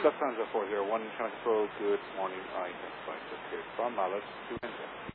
Lufthansa 401, Channel Control, good morning. I identify just here from Mallet to India.